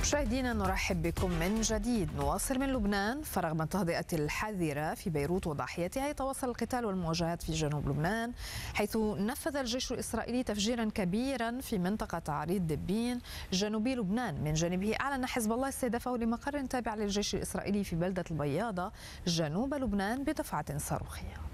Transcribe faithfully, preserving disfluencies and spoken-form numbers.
مشاهدينا نرحب بكم من جديد. نواصل من لبنان. فرغم التهدئة الحذرة في بيروت وضاحيتها، يتواصل القتال والمواجهات في جنوب لبنان، حيث نفذ الجيش الإسرائيلي تفجيرا كبيرا في منطقة عريض دبين جنوبي لبنان. من جانبه أعلن حزب الله استهدافه لمقر تابع للجيش الإسرائيلي في بلدة البياضة جنوب لبنان بدفعة صاروخية.